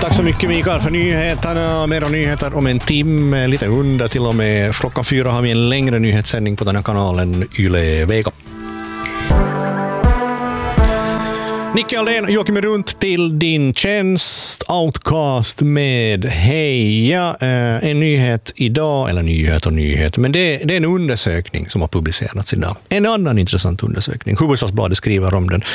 Tack så mycket Mikael för nyheterna. Mera nyheter om en timme, lite under till och med. Klockan 4 har vi en längre nyhetssändning på den här kanalen Yle Vega. Nicke Aldén, Joakim Runt till din tjänst. Outcast med Heja. En nyhet idag, eller nyhet, men det är en undersökning som har publicerats idag. En annan intressant undersökning. Hufvudstadsbladet skriver om den.